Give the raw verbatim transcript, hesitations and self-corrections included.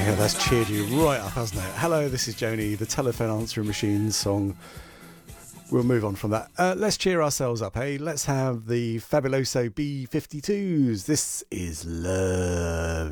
Yeah, that's cheered you right up, hasn't it? Hello, this is Joni, the telephone answering machine song. We'll move on from that. Uh, let's cheer ourselves up, hey? Let's have the Fabuloso B fifty-twos. This is Love.